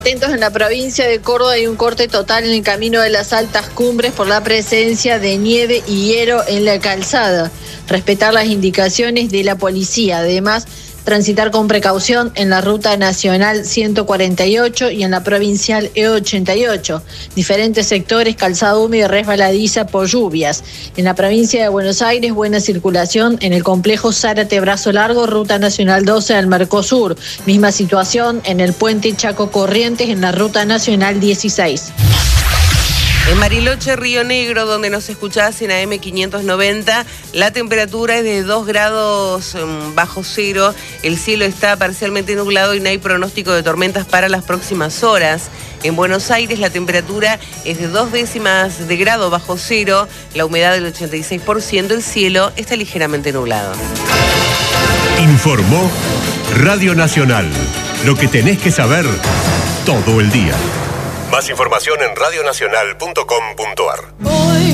Atentos, en la provincia de Córdoba hay un corte total en el camino de las altas cumbres por la presencia de nieve y hielo en la calzada. Respetar las indicaciones de la policía. Además, transitar con precaución en la ruta nacional 148 y en la provincial E88. Diferentes sectores, calzada húmeda y resbaladiza por lluvias. En la provincia de Buenos Aires, buena circulación en el complejo Zárate-Brazo Largo, ruta nacional 12 al Mercosur. Misma situación en el puente Chaco Corrientes en la ruta nacional 16. En Bariloche, Río Negro, donde nos escuchás en AM 590, la temperatura es de 2 grados bajo cero, el cielo está parcialmente nublado y no hay pronóstico de tormentas para las próximas horas. En Buenos Aires la temperatura es de 0,2 décimas de grado bajo cero, la humedad del 86%, el cielo está ligeramente nublado. Informó Radio Nacional, lo que tenés que saber todo el día. Más información en radionacional.com.ar.